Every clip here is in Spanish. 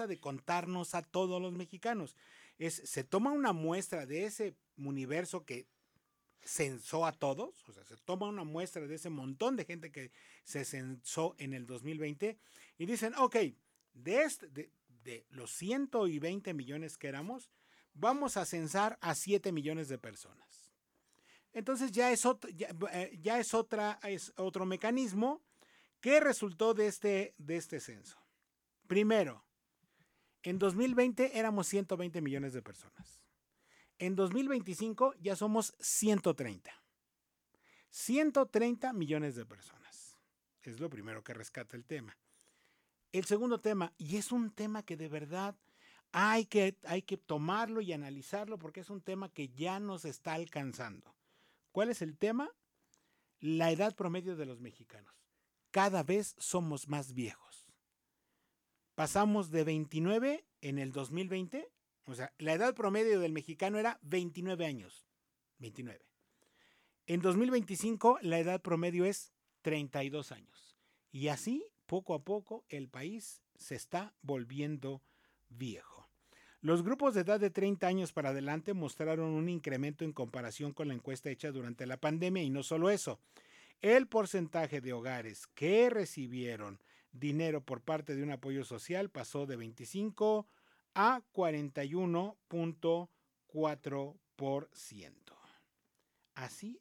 de contarnos a todos los mexicanos. Se toma una muestra de ese universo que censó a todos, o sea, se toma una muestra de ese montón de gente que se censó en el 2020 y dicen, ok, de los 120 millones que éramos, vamos a censar a 7 millones de personas. Entonces es otro mecanismo que resultó de este censo. Primero, en 2020 éramos 120 millones de personas. En 2025 ya somos 130. 130 millones de personas. Es lo primero que rescata el tema. El segundo tema, y es un tema que de verdad hay que tomarlo y analizarlo porque es un tema que ya nos está alcanzando. ¿Cuál es el tema? La edad promedio de los mexicanos. Cada vez somos más viejos. Pasamos de 29 en el 2020. O sea, la edad promedio del mexicano era 29 años. 29. En 2025 la edad promedio es 32 años. Y así, poco a poco, el país se está volviendo viejo. Los grupos de edad de 30 años para adelante mostraron un incremento en comparación con la encuesta hecha durante la pandemia y no solo eso. El porcentaje de hogares que recibieron dinero por parte de un apoyo social pasó de 25 a 41.4%. Así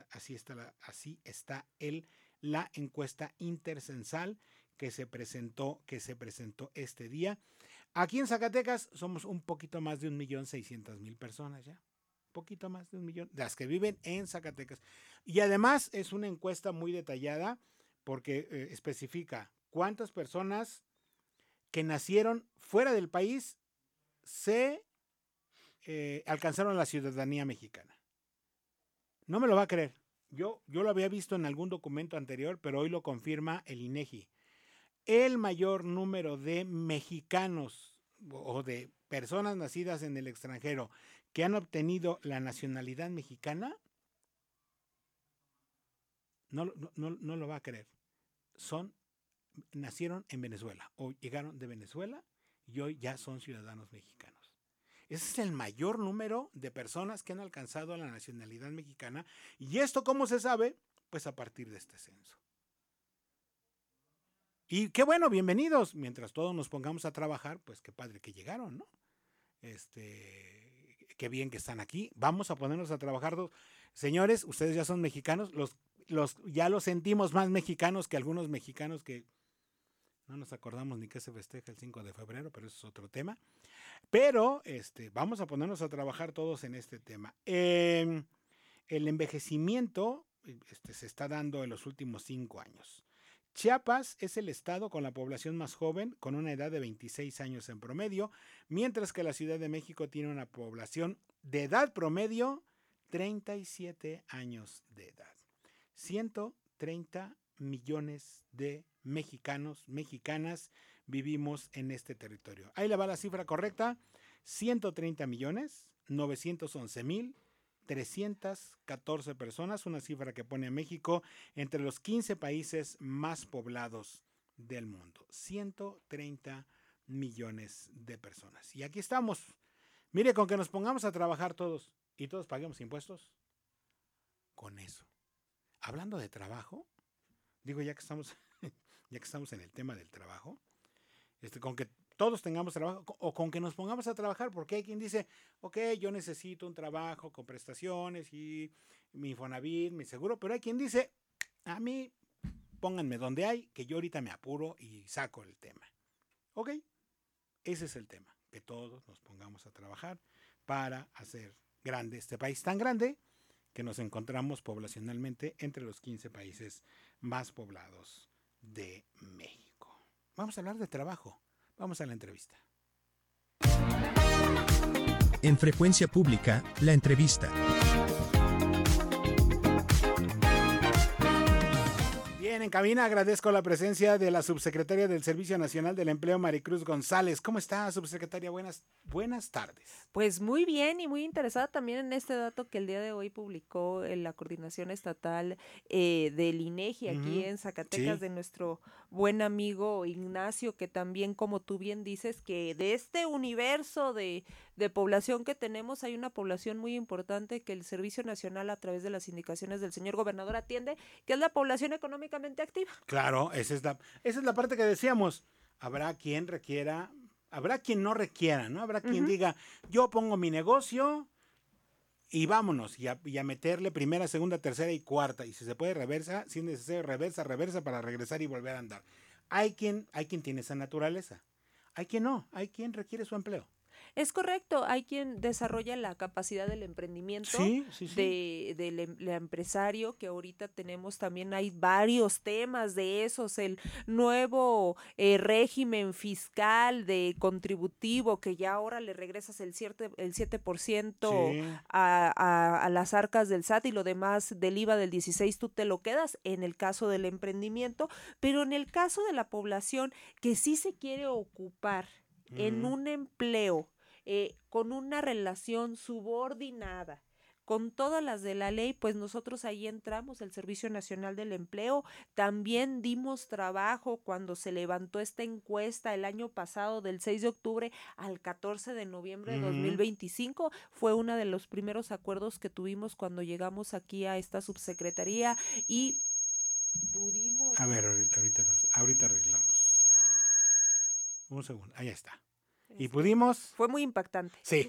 está la encuesta intercensal que se presentó este día. Aquí en Zacatecas somos un poquito más de 1.600.000 personas ya. Poquito más de 1 millón, las que viven en Zacatecas. Y además es una encuesta muy detallada porque especifica cuántas personas que nacieron fuera del país se alcanzaron la ciudadanía mexicana. No me lo va a creer. Yo lo había visto en algún documento anterior, pero hoy lo confirma el INEGI. El mayor número de mexicanos o de personas nacidas en el extranjero que han obtenido la nacionalidad mexicana, no lo va a creer. Nacieron en Venezuela o llegaron de Venezuela y hoy ya son ciudadanos mexicanos. Ese es el mayor número de personas que han alcanzado la nacionalidad mexicana. ¿Y esto cómo se sabe? Pues a partir de este censo. Y qué bueno, bienvenidos. Mientras todos nos pongamos a trabajar, pues qué padre que llegaron, ¿no? Qué bien que están aquí. Vamos a ponernos a trabajar. Señores, ustedes ya son mexicanos. Ya los sentimos más mexicanos que algunos mexicanos que no nos acordamos ni que se festeja el 5 de febrero, pero eso es otro tema. Pero vamos a ponernos a trabajar todos en este tema. El envejecimiento se está dando en los últimos 5 años. Chiapas es el estado con la población más joven, con una edad de 26 años en promedio, mientras que la Ciudad de México tiene una población de edad promedio 37 años de edad. 130 millones de mexicanos, mexicanas vivimos en este territorio. Ahí le va la cifra correcta: 130.911.314 personas, una cifra que pone a México entre los 15 países más poblados del mundo. 130 millones de personas. Y aquí estamos. Mire, con que nos pongamos a trabajar todos y todos paguemos impuestos, con eso. Hablando de trabajo, digo, ya que estamos en el tema del trabajo, con que todos tengamos trabajo o con que nos pongamos a trabajar, porque hay quien dice, ok, yo necesito un trabajo con prestaciones y mi Infonavit, mi seguro, pero hay quien dice, a mí pónganme donde hay, que yo ahorita me apuro y saco el tema. Ok, ese es el tema, que todos nos pongamos a trabajar para hacer grande este país tan grande que nos encontramos poblacionalmente entre los 15 países más poblados de México. Vamos a hablar de trabajo. Vamos a la entrevista. En Frecuencia Pública, la entrevista. Bien, en cabina agradezco la presencia de la subsecretaria del Servicio Nacional del Empleo, Maricruz González. ¿Cómo está, subsecretaria? Buenas tardes. Pues muy bien y muy interesada también en este dato que el día de hoy publicó la Coordinación Estatal del INEGI aquí en Zacatecas, Sí, de nuestro buen amigo Ignacio, que también, como tú bien dices, que de este universo de población que tenemos, hay una población muy importante que el Servicio Nacional, a través de las indicaciones del señor gobernador, atiende, que es la población económicamente activa. claro, esa es la parte que decíamos. Habrá quien no requiera, ¿no? Habrá quien Ujú. diga, yo pongo mi negocio y vámonos, y a meterle primera, segunda, tercera y cuarta. Y si se puede reversa, si es necesario reversa para regresar y volver a andar. Hay quien tiene esa naturaleza. Hay quien no, hay quien requiere su empleo. Es correcto, hay quien desarrolla la capacidad del emprendimiento, Sí. del empresario, que ahorita tenemos también, hay varios temas de esos, el nuevo régimen fiscal de contributivo, que ya ahora le regresas el 7% Sí. a las arcas del SAT, y lo demás del IVA del 16 tú te lo quedas en el caso del emprendimiento, pero en el caso de la población que sí se quiere ocupar en Ujú. un empleo, con una relación subordinada, con todas las de la ley, pues nosotros ahí entramos, el Servicio Nacional del Empleo. También dimos trabajo cuando se levantó esta encuesta el año pasado, del 6 de octubre al 14 de noviembre de Ujú. 2025. Fue uno de los primeros acuerdos que tuvimos cuando llegamos aquí a esta subsecretaría y pudimos... A ver, ahorita arreglamos. Un segundo, ahí está. ¿Y pudimos? Fue muy impactante. Sí.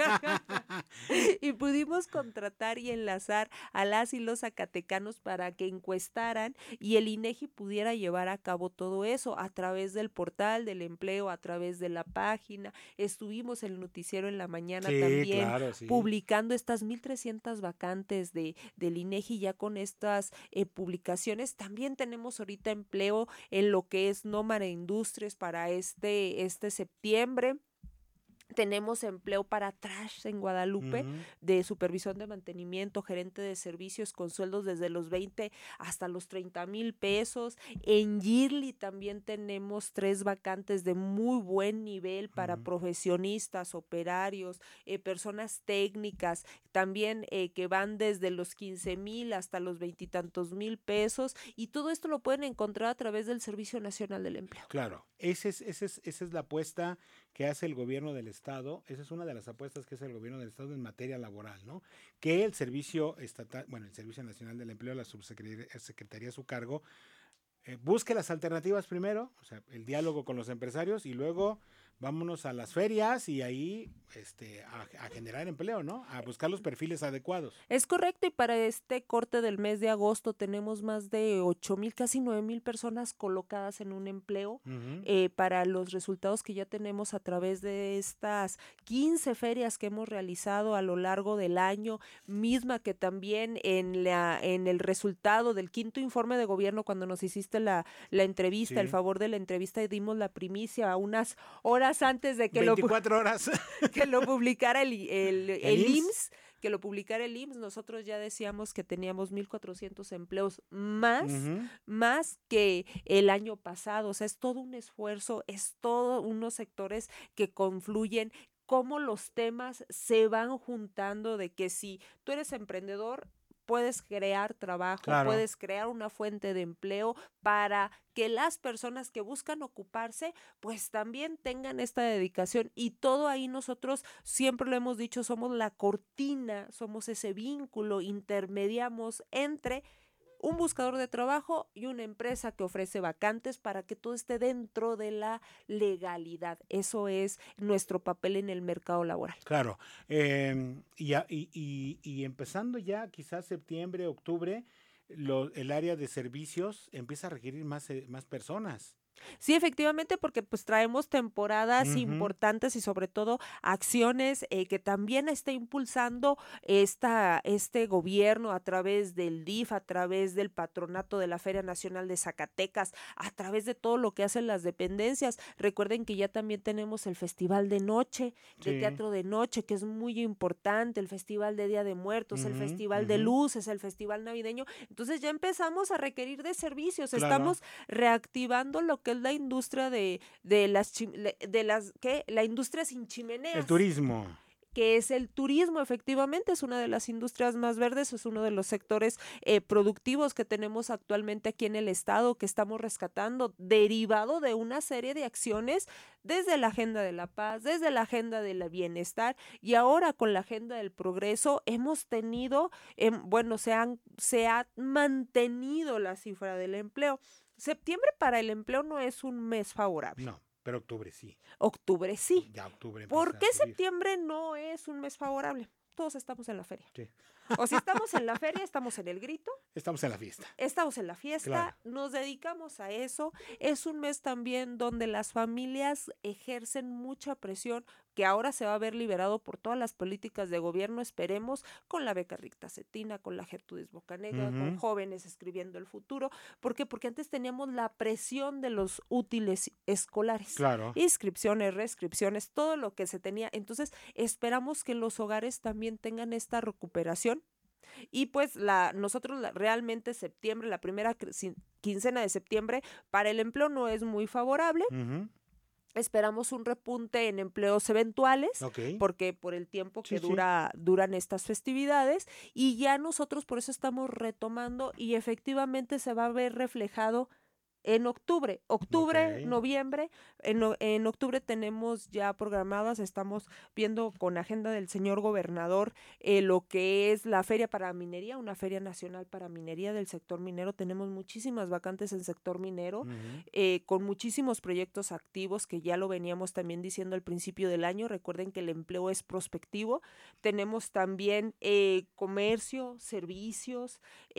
Y pudimos contratar y enlazar a las y los zacatecanos para que encuestaran y el INEGI pudiera llevar a cabo todo eso a través del portal del empleo, a través de la página. Estuvimos en el noticiero en la mañana Sí, también claro, sí. publicando estas 1,300 vacantes del INEGI. Ya con estas publicaciones también tenemos ahorita empleo en lo que es Nómara Industrias para este septiembre. Tenemos empleo para Trash en Guadalupe, Ujú. de supervisor de mantenimiento, gerente de servicios, con sueldos desde los 20 hasta los 30,000 pesos. En Yearly también tenemos 3 vacantes de muy buen nivel para Ujú. profesionistas, operarios, personas técnicas, también que van desde los 15,000 hasta los 20 y tantos mil pesos. Y todo esto lo pueden encontrar a través del Servicio Nacional del Empleo. Claro, esa es la apuesta que hace el gobierno del Estado. Esa es una de las apuestas que hace el gobierno del Estado en materia laboral, ¿no? Que el Servicio Estatal, bueno, el Servicio Nacional del Empleo, la subsecretaría a su cargo, busque las alternativas primero, o sea, el diálogo con los empresarios, y luego vámonos a las ferias y ahí a generar empleo, ¿no? A buscar los perfiles adecuados. Es correcto, y para este corte del mes de agosto tenemos más de 8,000, casi 9,000 personas colocadas en un empleo. Ujú. Para los resultados que ya tenemos a través de estas 15 ferias que hemos realizado a lo largo del año, misma que también en el resultado del quinto informe de gobierno, cuando nos hiciste la entrevista, el Sí. favor de la entrevista, y dimos la primicia a unas horas antes de que 24 horas. que lo publicara El el IMSS. IMSS, que lo publicara el IMSS. Nosotros ya decíamos que teníamos 1,400 empleos más, Ujú. más que el año pasado. O sea, es todo un esfuerzo, es todo unos sectores que confluyen, cómo los temas se van juntando, de que si tú eres emprendedor, puedes crear trabajo, Claro. puedes crear una fuente de empleo para que las personas que buscan ocuparse, pues también tengan esta dedicación. Y todo ahí nosotros siempre lo hemos dicho, somos la cortina, somos ese vínculo, intermediamos entre un buscador de trabajo y una empresa que ofrece vacantes para que todo esté dentro de la legalidad. Eso es nuestro papel en el mercado laboral. Claro, y empezando ya quizás septiembre, octubre, el área de servicios empieza a requerir más personas. Sí, efectivamente, porque pues traemos temporadas Ujú. importantes y sobre todo acciones que también está impulsando este gobierno a través del DIF, a través del patronato de la Feria Nacional de Zacatecas, a través de todo lo que hacen las dependencias. Recuerden que ya también tenemos el Festival de Noche, de Sí. Teatro de Noche, que es muy importante, el Festival de Día de Muertos, el Ujú, Festival de ujú. Luces, el Festival Navideño. Entonces ya empezamos a requerir de servicios, Claro. estamos reactivando lo que es la industria de las ¿qué? La industria sin El chimeneas, turismo. que es el turismo, efectivamente, es una de las industrias más verdes, es uno de los sectores productivos que tenemos actualmente aquí en el estado, que estamos rescatando, derivado de una serie de acciones desde la agenda de la paz, desde la agenda del bienestar y ahora con la agenda del progreso hemos tenido, bueno, se ha mantenido la cifra del empleo. Septiembre para el empleo no es un mes favorable. No, pero octubre sí. Octubre sí. Ya octubre ¿Por empieza a qué subir. septiembre no es un mes favorable? Todos estamos en la feria. Sí. O si estamos en la feria, estamos en el grito, Estamos en la fiesta. estamos en la Claro. fiesta, nos dedicamos a eso. Es un mes también donde las familias ejercen mucha presión que ahora se va a ver liberado por todas las políticas de gobierno, esperemos, con la beca Ricta Cetina, con la Gertrudis Bocanegra, con Ujú. jóvenes escribiendo el futuro. ¿Por qué? Porque antes teníamos la presión de los útiles escolares, Claro. inscripciones, reescripciones, todo lo que se tenía. Entonces, esperamos que los hogares también tengan esta recuperación y pues nosotros realmente septiembre, la primera quincena de septiembre, para el empleo no es muy favorable. Ujú. Esperamos un repunte en empleos eventuales, Ok. porque por el tiempo Sí, que sí. duran estas festividades, y ya nosotros por eso estamos retomando y efectivamente se va a ver reflejado en octubre, Ok. noviembre. En octubre tenemos ya programadas, estamos viendo con agenda del señor gobernador lo que es la feria para minería, una feria nacional para minería del sector minero. Tenemos muchísimas vacantes en sector minero, Ujú. con muchísimos proyectos activos que ya lo veníamos también diciendo al principio del año. Recuerden que el empleo es prospectivo. Tenemos también comercio, servicios,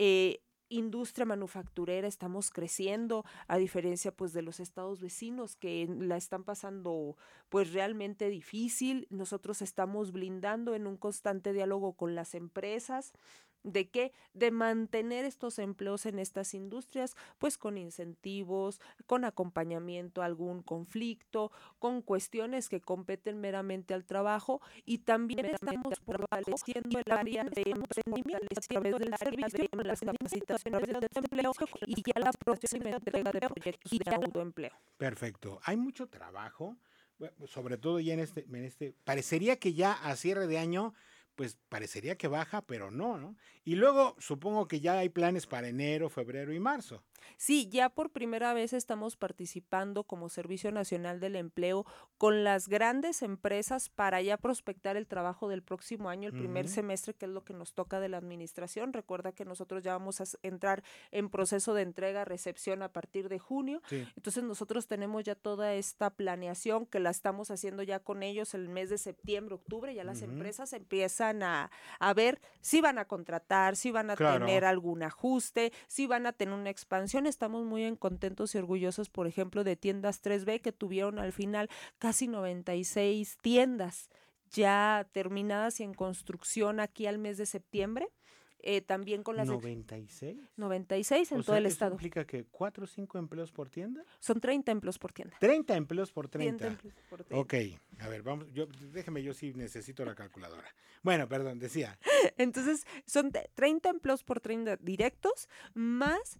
industria manufacturera, estamos creciendo a diferencia pues de los estados vecinos que la están pasando pues realmente difícil. Nosotros estamos blindando en un constante diálogo con las empresas. ¿De qué? De mantener estos empleos en estas industrias, pues con incentivos, con acompañamiento a algún conflicto, con cuestiones que competen meramente al trabajo y también estamos fortaleciendo el área de emprendimiento a través del servicio, las capacitaciones de desempleo y ya la próxima entrega de proyectos de autoempleo. Perfecto. Hay mucho trabajo, sobre todo ya parecería que ya a cierre de año, pues parecería que baja, pero no, ¿no? Y luego supongo que ya hay planes para enero, febrero y marzo. Sí, ya por primera vez estamos participando como Servicio Nacional del Empleo con las grandes empresas para ya prospectar el trabajo del próximo año, el primer Ujú. semestre, que es lo que nos toca de la administración. Recuerda que nosotros ya vamos a entrar en proceso de entrega, recepción a partir de junio. Sí. Entonces nosotros tenemos ya toda esta planeación que la estamos haciendo ya con ellos el mes de septiembre, octubre. Ya las Ujú. empresas empiezan a ver si van a contratar, si van a Claro. tener algún ajuste, si van a tener una expansión. Estamos muy contentos y orgullosos, por ejemplo, de Tiendas 3B, que tuvieron al final casi 96 tiendas ya terminadas y en construcción aquí al mes de septiembre. También con las 96. 96 en O todo sea, el eso estado. implica que 4 o 5 empleos por tienda. Son 30 empleos por tienda. 30 empleos por 30 30. empleos por tienda. Ok, a ver, vamos, déjeme, yo sí necesito la calculadora. Bueno, perdón, decía. Entonces, son 30 empleos por 30 directos, más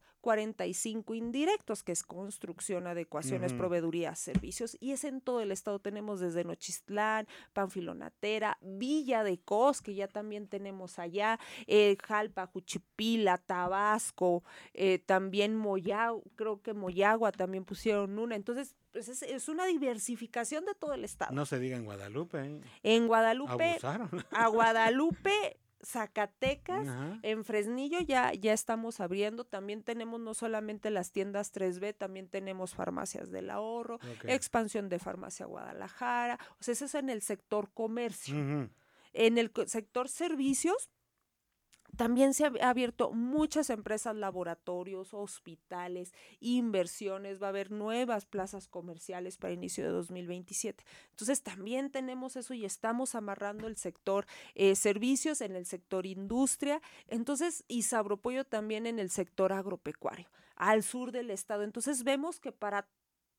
45 indirectos, que es construcción, adecuaciones, Ujú. proveeduría, servicios, y es en todo el estado. Tenemos desde Nochistlán, Panfilonatera, Villa de Cos, que ya también tenemos allá, Jalpa, Juchipila, Tabasco, también creo que Moyagua también pusieron una. Entonces, pues es una diversificación de todo el estado. No se diga en Guadalupe, ¿eh? En Guadalupe, Abusaron. a Guadalupe, Zacatecas, Ajá. en Fresnillo ya estamos abriendo. También tenemos no solamente las tiendas 3B, también tenemos farmacias del ahorro, Ok. expansión de farmacia Guadalajara. O sea, eso es en el sector comercio. Ujú. En el sector servicios, También se ha abierto muchas empresas, laboratorios, hospitales, inversiones, va a haber nuevas plazas comerciales para inicio de 2027. Entonces también tenemos eso y estamos amarrando el sector servicios en el sector industria, entonces y Sabropollo también en el sector agropecuario, al sur del estado. Entonces vemos que para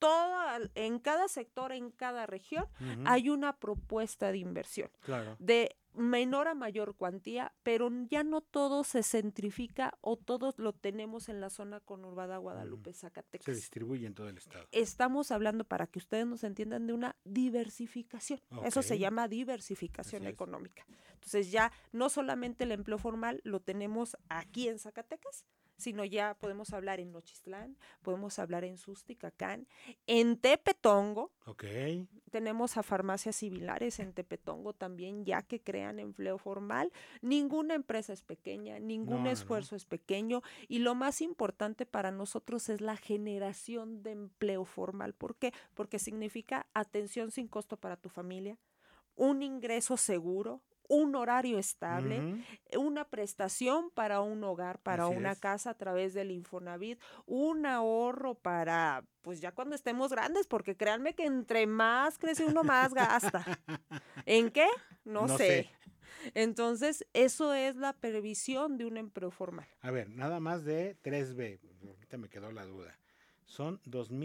en cada sector, en cada región, hay una propuesta de inversión. Claro. De menor a mayor cuantía, pero ya no todo se centrifica o todo lo tenemos en la zona conurbada Guadalupe, Zacatecas. Se distribuye en todo el estado. Estamos hablando, para que ustedes nos entiendan, de una diversificación. Eso se Ok. llama diversificación Así es. económica. Entonces ya no solamente el empleo formal lo tenemos aquí en Zacatecas, sino ya podemos hablar en Nochistlán, podemos hablar en Susticacán, en Tepetongo. Ok. Tenemos a farmacias similares en Tepetongo también, ya que crean empleo formal. Ninguna empresa es pequeña, ningún No. esfuerzo es pequeño, y lo más importante para nosotros es la generación de empleo formal. ¿Por qué? Porque significa atención sin costo para tu familia, un ingreso seguro, un horario estable, una prestación para un hogar, para Así una es. casa a través del Infonavit, un ahorro para, pues ya cuando estemos grandes, porque créanme que entre más crece uno, más gasta. ¿En qué? No sé. Entonces, eso es la previsión de un empleo formal. A ver, nada más de 3B, ahorita me quedó la duda. Son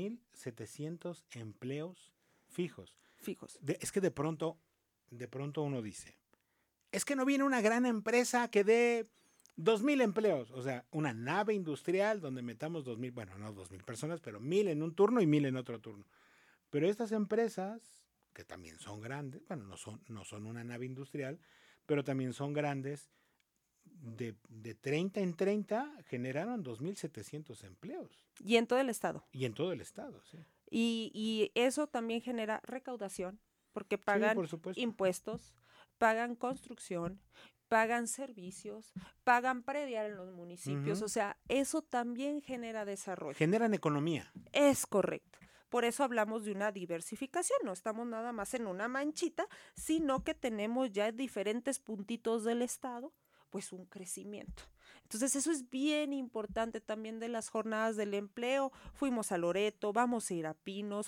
2,700 empleos fijos. Fijos. Es que de pronto uno dice, es que no viene una gran empresa que dé 2,000 empleos. O sea, una nave industrial donde metamos 2,000, bueno, no 2,000 personas, pero 1,000 en un turno y 1,000 en otro turno. Pero estas empresas, que también son grandes, bueno, no son una nave industrial, pero también son grandes, de 30 en 30 generaron 2,700 empleos. Y en todo el estado. Y en todo el estado, sí. Y eso también genera recaudación, porque Sí, pagan por supuesto. impuestos, pagan construcción, pagan servicios, pagan predial en los municipios. O sea, eso también genera desarrollo. Generan economía. Es correcto. Por eso hablamos de una diversificación, no estamos nada más en una manchita, sino que tenemos ya en diferentes puntitos del estado, pues un crecimiento. Entonces eso es bien importante también de las jornadas del empleo. Fuimos a Loreto, vamos a ir a Pinos,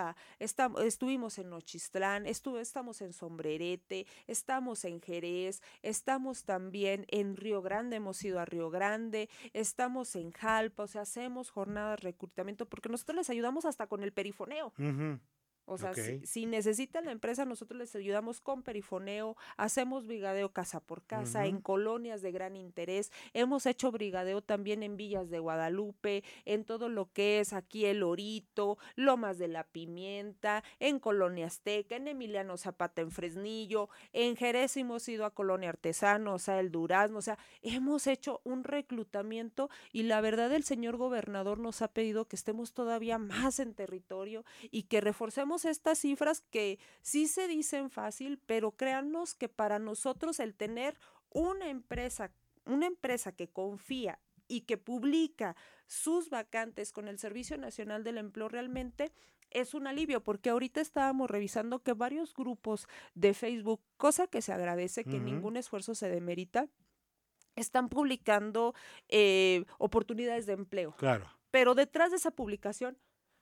estuvimos en Nochistlán, estamos en Sombrerete, estamos en Jerez, estamos también en Río Grande, hemos ido a Río Grande, estamos en Jalpa, o sea, hacemos jornadas de reclutamiento porque nosotros les ayudamos hasta con el perifoneo. O sea, si necesita la empresa, nosotros les ayudamos con perifoneo, hacemos brigadeo casa por casa, en colonias de gran interés, hemos hecho brigadeo también en Villas de Guadalupe, en todo lo que es aquí El Orito, Lomas de la Pimienta, en Colonia Azteca, en Emiliano Zapata en Fresnillo, en Jerez hemos ido a Colonia Artesano, o sea, el Durazno, o sea, hemos hecho un reclutamiento y la verdad el señor gobernador nos ha pedido que estemos todavía más en territorio y que reforcemos estas cifras que sí se dicen fácil, pero créannos que para nosotros el tener una empresa que confía y que publica sus vacantes con el Servicio Nacional del Empleo realmente es un alivio, porque ahorita estábamos revisando que varios grupos de Facebook, cosa que se agradece, que ningún esfuerzo se demerita, están publicando oportunidades de empleo. Claro. Pero detrás de esa publicación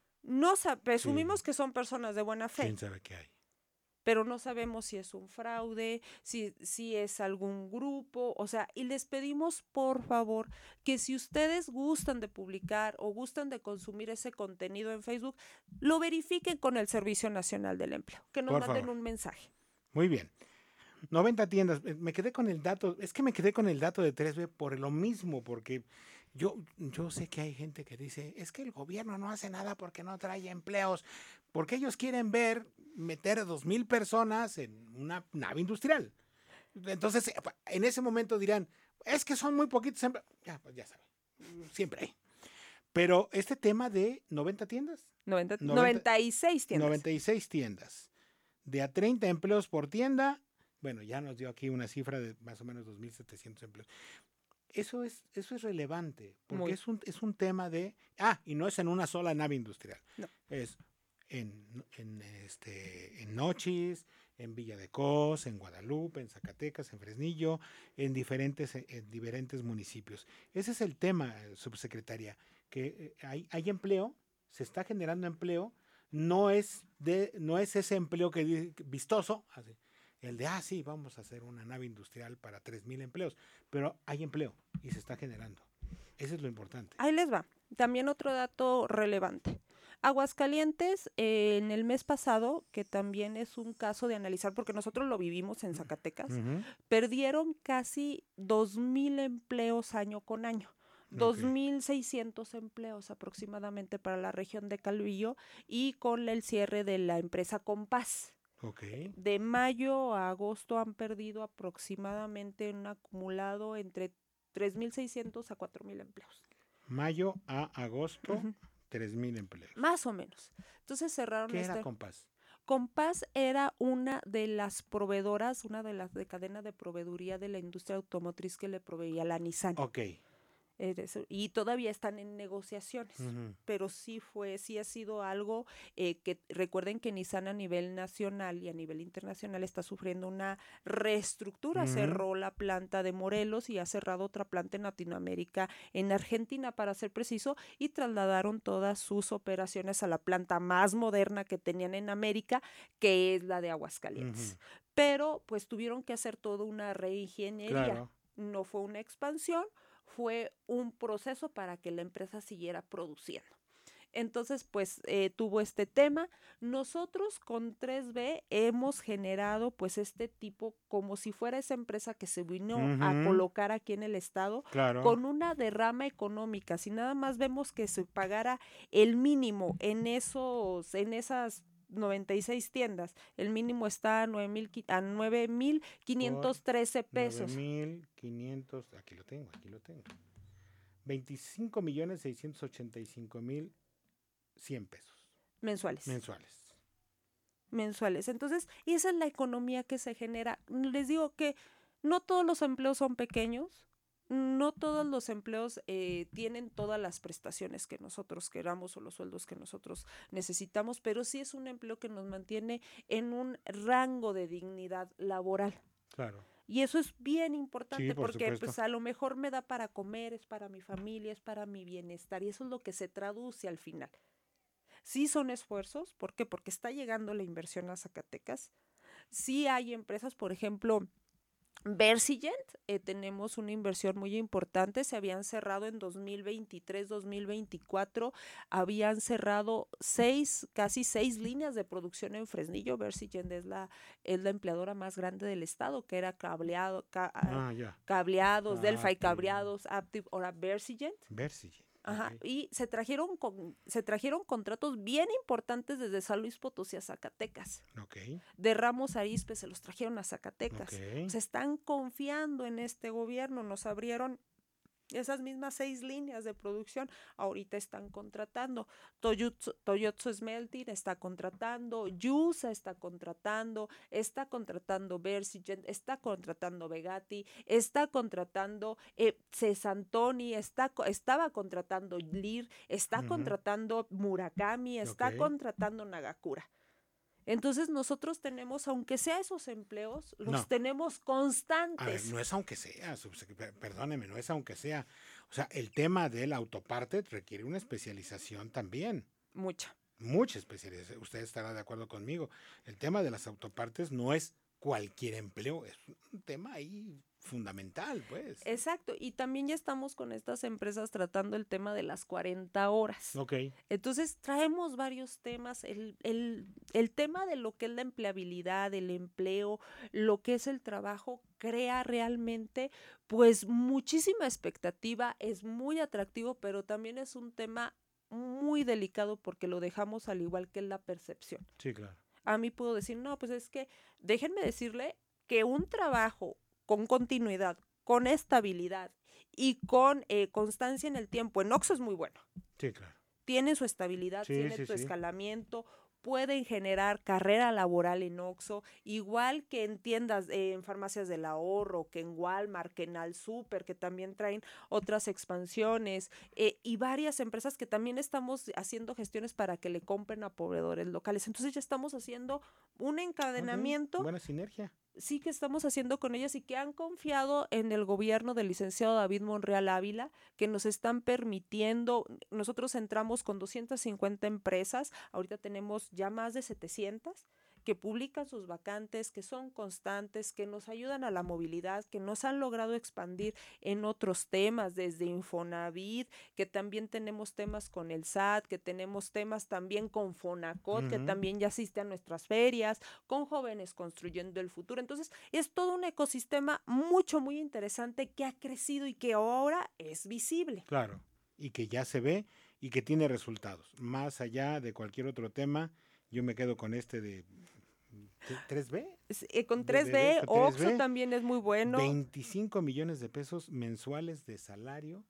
presumimos que son personas de buena fe. ¿Quién sabe qué hay? Pero no sabemos si es un fraude, si es algún grupo, o sea, y les pedimos por favor que si ustedes gustan de publicar o gustan de consumir ese contenido en Facebook, lo verifiquen con el Servicio Nacional del Empleo, que nos manden un mensaje. Muy bien. 90 tiendas, me quedé con el dato de 3B por lo mismo, porque yo sé que hay gente que dice, es que el gobierno no hace nada porque no trae empleos, porque ellos quieren meter 2,000 personas en una nave industrial. Entonces, en ese momento dirán, es que son muy poquitos empleos. Pues ya saben, siempre hay. Pero este tema de 90 tiendas. 96 tiendas. 96 tiendas. De a 30 empleos por tienda. Bueno, ya nos dio aquí una cifra de más o menos 2,700 empleos. Eso es relevante, porque es un tema de... y no es en una sola nave industrial. No. Es en Nochis, en Villa de Cos, en Guadalupe, en Zacatecas, en Fresnillo, en diferentes municipios. Ese es el tema, subsecretaria, que hay empleo, se está generando empleo, no es ese empleo vistoso, así, el de, sí, vamos a hacer una nave industrial para 3,000 empleos, pero hay empleo y se está generando. Eso es lo importante. Ahí les va. También otro dato relevante. Aguascalientes, en el mes pasado, que también es un caso de analizar, porque nosotros lo vivimos en Zacatecas, perdieron casi 2,000 empleos año con año. 2,600 empleos aproximadamente para la región de Calvillo y con el cierre de la empresa Compás. Okay. De mayo a agosto han perdido aproximadamente un acumulado entre 3,600 a 4,000 empleos. Mayo a agosto, 3,000 empleos. Más o menos. Entonces cerraron. ¿Qué era Compás? Compás era una de las proveedoras, una de las de cadena de proveeduría de la industria automotriz que le proveía la Nissan. Ok. Y todavía están en negociaciones, pero sí ha sido algo que recuerden que Nissan a nivel nacional y a nivel internacional está sufriendo una reestructura. Cerró la planta de Morelos y ha cerrado otra planta en Latinoamérica, en Argentina para ser preciso, y trasladaron todas sus operaciones a la planta más moderna que tenían en América, que es la de Aguascalientes. Pero pues tuvieron que hacer toda una reingeniería. Claro. No fue una expansión, fue un proceso para que la empresa siguiera produciendo. Entonces, pues, tuvo este tema. Nosotros con 3B hemos generado, pues, este tipo, como si fuera esa empresa que se vino a colocar aquí en el estado, claro, con una derrama económica. Si nada más vemos que se pagara el mínimo en esas 96 tiendas, el mínimo está a 9,513 pesos. 9,500, aquí lo tengo. 25,685,100 pesos. Mensuales. Mensuales. Entonces, esa es la economía que se genera. Les digo que no todos los empleos son pequeños, no todos los empleos tienen todas las prestaciones que nosotros queramos o los sueldos que nosotros necesitamos, pero sí es un empleo que nos mantiene en un rango de dignidad laboral. Claro. Y eso es bien importante, sí, porque supuesto. Pues a lo mejor me da para comer, es para mi familia, es para mi bienestar, y eso es lo que se traduce al final. Sí son esfuerzos, ¿por qué? Porque está llegando la inversión a Zacatecas. Sí hay empresas, por ejemplo, Versigent, tenemos una inversión muy importante, se habían cerrado en 2023, 2024, habían cerrado casi seis líneas de producción en Fresnillo. Versigent es la empleadora más grande del estado, que era cableados, Delphi Cableados, Aptiv, ahora Versigent. Ajá, okay. Y se trajeron contratos bien importantes desde San Luis Potosí a Zacatecas. Okay. De Ramos Arizpe se los trajeron a Zacatecas. Okay. Se están confiando en este gobierno. Nos abrieron esas mismas 6 líneas de producción. Ahorita están contratando. Toyotsu Smelting está contratando. Yusa está contratando Versigent, está contratando Begati, está contratando Cesantoni, estaba contratando Lear, está contratando Murakami, está contratando Nagakura. Entonces nosotros tenemos, aunque sea esos empleos, los tenemos constantes. A ver, no es aunque sea, perdóneme, no es aunque sea. O sea, el tema del autoparte requiere una especialización también. Mucha especialización. Usted estará de acuerdo conmigo. El tema de las autopartes no es cualquier empleo, es un tema ahí fundamental, pues. Exacto, y también ya estamos con estas empresas tratando el tema de las 40 horas. Okay. Entonces traemos varios temas, el tema de lo que es la empleabilidad, el empleo, lo que es el trabajo, crea realmente pues muchísima expectativa, es muy atractivo, pero también es un tema muy delicado porque lo dejamos al igual que la percepción. Sí, claro. A mí puedo decir, no, pues es que déjenme decirle que un trabajo con continuidad, con estabilidad y con constancia en el tiempo, en Oxxo es muy bueno. Sí, claro. Tiene su estabilidad, tiene su escalamiento, pueden generar carrera laboral en Oxxo, igual que en tiendas, en farmacias del ahorro, que en Walmart, que en Alsúper, que también traen otras expansiones, y varias empresas que también estamos haciendo gestiones para que le compren a proveedores locales. Entonces ya estamos haciendo un encadenamiento. Buena sinergia. Sí, que estamos haciendo con ellas y que han confiado en el gobierno del licenciado David Monreal Ávila, que nos están permitiendo. Nosotros entramos con 250 empresas, ahorita tenemos ya más de 700 que publican sus vacantes, que son constantes, que nos ayudan a la movilidad, que nos han logrado expandir en otros temas, desde Infonavit, que también tenemos temas con el SAT, que tenemos temas también con Fonacot, que también ya asiste a nuestras ferias, con Jóvenes Construyendo el Futuro. Entonces, es todo un ecosistema muy interesante que ha crecido y que ahora es visible. Claro, y que ya se ve y que tiene resultados. Más allá de cualquier otro tema, yo me quedo con este de 3B. Con 3B, Oxxo también es muy bueno. 25 millones de pesos mensuales de salario.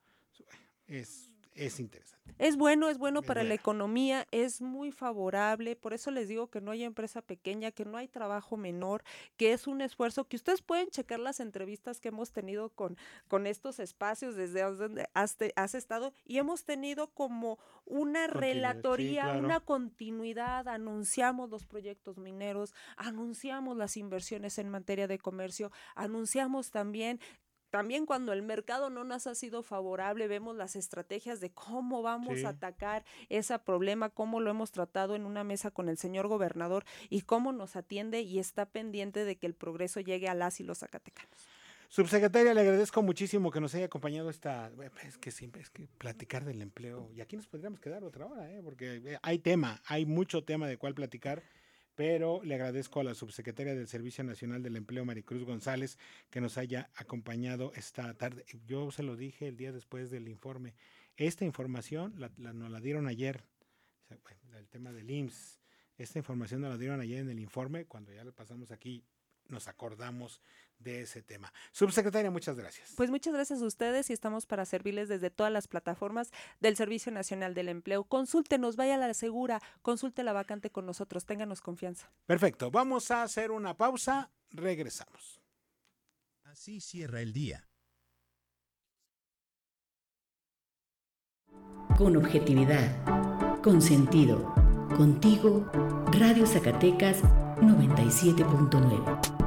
Es interesante. Es bueno para la economía, es muy favorable, por eso les digo que no hay empresa pequeña, que no hay trabajo menor, que es un esfuerzo, que ustedes pueden checar las entrevistas que hemos tenido con estos espacios desde donde has estado, y hemos tenido como una relatoría, sí, claro, una continuidad, anunciamos los proyectos mineros, anunciamos las inversiones en materia de comercio, anunciamos también cuando el mercado no nos ha sido favorable, vemos las estrategias de cómo vamos a atacar ese problema, cómo lo hemos tratado en una mesa con el señor gobernador y cómo nos atiende y está pendiente de que el progreso llegue a las y los zacatecanos. Subsecretaria, le agradezco muchísimo que nos haya acompañado es que platicar del empleo, y aquí nos podríamos quedar otra hora, porque hay mucho tema de cuál platicar. Pero le agradezco a la subsecretaria del Servicio Nacional del Empleo, Maricruz González, que nos haya acompañado esta tarde. Yo se lo dije el día después del informe. Esta información nos la dieron ayer, el tema del IMSS. Esta información nos la dieron ayer en el informe. Cuando ya lo pasamos aquí, nos acordamos de ese tema. Subsecretaria, muchas gracias. Pues muchas gracias a ustedes y estamos para servirles desde todas las plataformas del Servicio Nacional del Empleo. Consúltenos, vaya a la segura, consulte la vacante con nosotros, ténganos confianza. Perfecto, vamos a hacer una pausa, regresamos. Así cierra el día. Con objetividad, con sentido, contigo, Radio Zacatecas 97.9.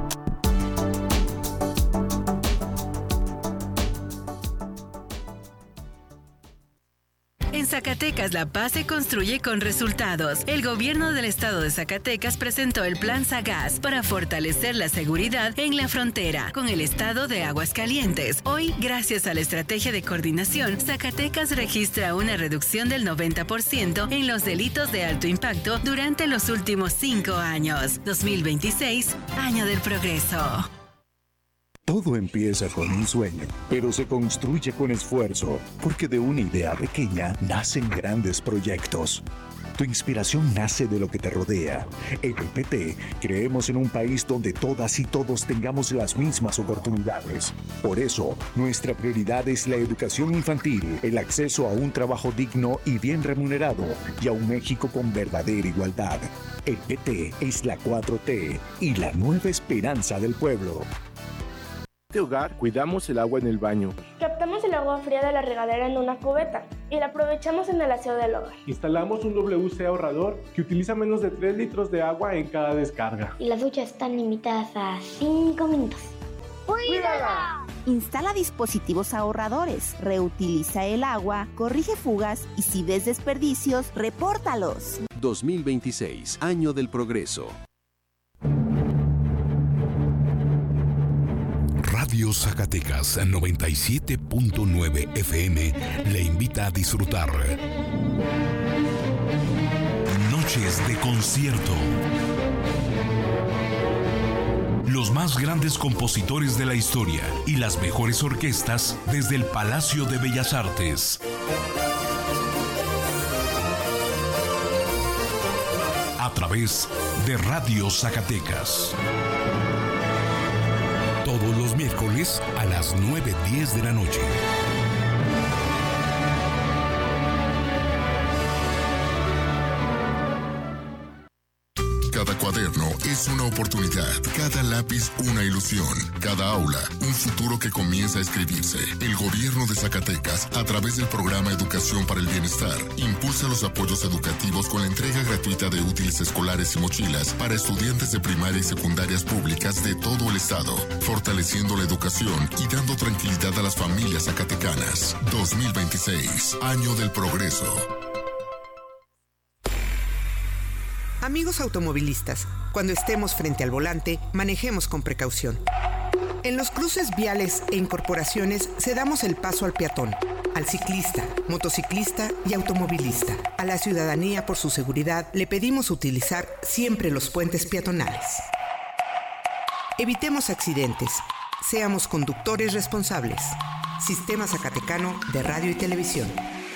En Zacatecas la paz se construye con resultados. El gobierno del estado de Zacatecas presentó el Plan Sagaz para fortalecer la seguridad en la frontera con el estado de Aguascalientes. Hoy, gracias a la estrategia de coordinación, Zacatecas registra una reducción del 90% en los delitos de alto impacto durante los últimos 5 años. 2026, año del progreso. Todo empieza con un sueño, pero se construye con esfuerzo, porque de una idea pequeña nacen grandes proyectos. Tu inspiración nace de lo que te rodea. En el PT creemos en un país donde todas y todos tengamos las mismas oportunidades. Por eso, nuestra prioridad es la educación infantil, el acceso a un trabajo digno y bien remunerado, y a un México con verdadera igualdad. El PT es la 4T y la nueva esperanza del pueblo. En este hogar cuidamos el agua en el baño. Captamos el agua fría de la regadera en una cubeta y la aprovechamos en el aseo del hogar. Instalamos un WC ahorrador que utiliza menos de 3 litros de agua en cada descarga. Y las duchas están limitadas a 5 minutos. ¡Cuídala! Instala dispositivos ahorradores, reutiliza el agua, corrige fugas y si ves desperdicios, repórtalos. 2026, año del progreso. Radio Zacatecas 97.9 FM le invita a disfrutar Noches de Concierto. Los más grandes compositores de la historia y las mejores orquestas desde el Palacio de Bellas Artes. A través de Radio Zacatecas. Todos los miércoles a las 9:10 de la noche. oportunidad, cada lápiz una ilusión, cada aula un futuro que comienza a escribirse. El gobierno de Zacatecas, a través del programa Educación para el Bienestar, impulsa los apoyos educativos con la entrega gratuita de útiles escolares y mochilas para estudiantes de primaria y secundarias públicas de todo el estado, fortaleciendo la educación y dando tranquilidad a las familias zacatecanas. 2026, Año del Progreso. Amigos automovilistas, cuando estemos frente al volante, manejemos con precaución. En los cruces viales e incorporaciones cedamos el paso al peatón, al ciclista, motociclista y automovilista. A la ciudadanía, por su seguridad, le pedimos utilizar siempre los puentes peatonales. Evitemos accidentes. Seamos conductores responsables. Sistema Zacatecano de Radio y Televisión.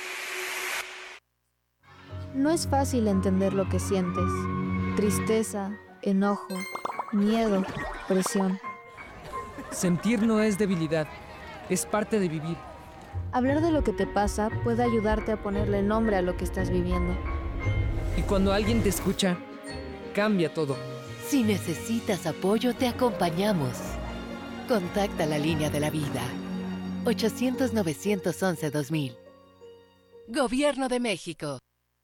No es fácil entender lo que sientes. Tristeza, enojo, miedo, presión. Sentir no es debilidad, es parte de vivir. Hablar de lo que te pasa puede ayudarte a ponerle nombre a lo que estás viviendo. Y cuando alguien te escucha, cambia todo. Si necesitas apoyo, te acompañamos. Contacta la línea de la vida. 800-911-2000. Gobierno de México.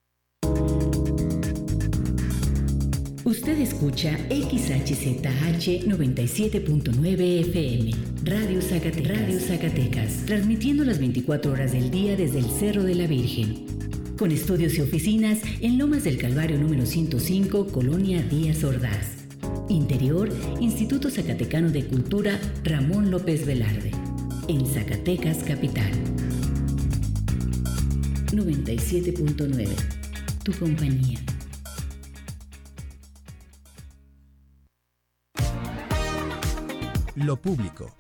Usted escucha XHZH 97.9 FM, Radio Zacatecas, transmitiendo las 24 horas del día desde el Cerro de la Virgen. Con estudios y oficinas en Lomas del Calvario número 105, Colonia Díaz Ordaz. Interior, Instituto Zacatecano de Cultura Ramón López Velarde. En Zacatecas, capital. 97.9, tu compañía. Lo público.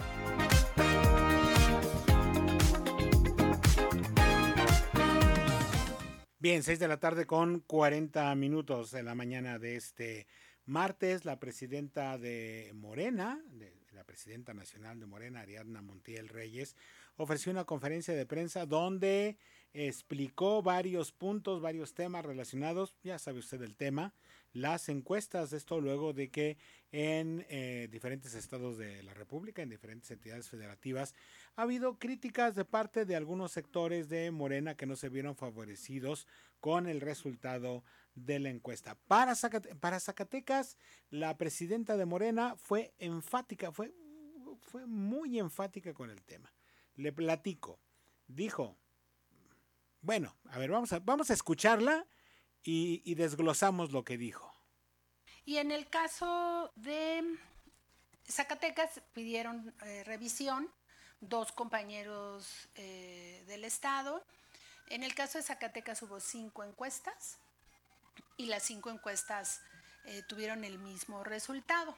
Bien, 6 de la tarde con 40 minutos en la mañana de este martes. La presidenta de Morena, la presidenta nacional de Morena, Ariadna Montiel Reyes, ofreció una conferencia de prensa donde explicó varios puntos, varios temas relacionados, ya sabe usted el tema, las encuestas, esto luego de que en diferentes estados de la República, en diferentes entidades federativas, ha habido críticas de parte de algunos sectores de Morena que no se vieron favorecidos con el resultado de la encuesta. Para Zacatecas, la presidenta de Morena fue enfática, fue muy enfática con el tema. Le platico, dijo, bueno, a ver, vamos a escucharla y desglosamos lo que dijo. Y en el caso de Zacatecas pidieron revisión 2 compañeros del estado. En el caso de Zacatecas hubo 5 encuestas y las 5 encuestas tuvieron el mismo resultado.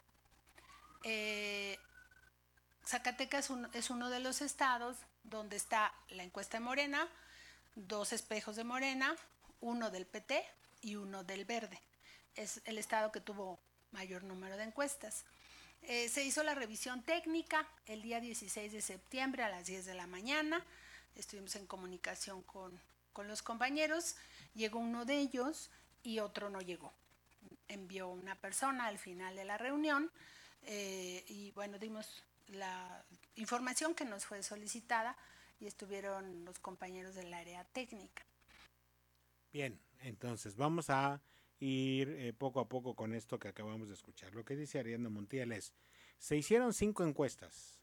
Zacatecas es uno de los estados donde está la encuesta de Morena, 2 espejos de Morena, 1 del PT y 1 del Verde. Es el estado que tuvo mayor número de encuestas. Se hizo la revisión técnica el día 16 de septiembre a las 10 de la mañana. Estuvimos en comunicación con los compañeros. Llegó uno de ellos y otro no llegó. Envió una persona al final de la reunión y bueno, dimos la información que nos fue solicitada y estuvieron los compañeros del área técnica. Bien, entonces vamos a ir poco a poco con esto que acabamos de escuchar. Lo que dice Ariadna Montiel es, se hicieron 5 encuestas.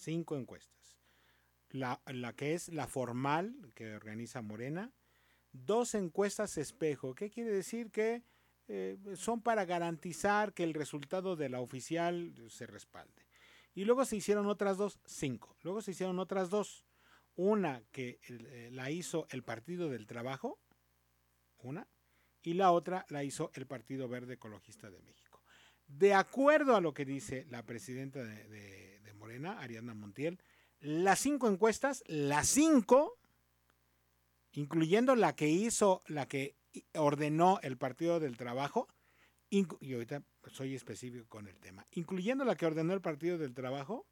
La que es la formal que organiza Morena, 2 encuestas espejo. ¿Qué quiere decir? Que son para garantizar que el resultado de la oficial se respalde. Y luego se hicieron otras 2, 5. Luego se hicieron otras 2. Una que la hizo el Partido del Trabajo, una, y la otra la hizo el Partido Verde Ecologista de México. De acuerdo a lo que dice la presidenta de Morena, Ariadna Montiel, las 5 encuestas, las 5, incluyendo la que ordenó el Partido del Trabajo, y ahorita soy específico con el tema, incluyendo la que ordenó el Partido del Trabajo,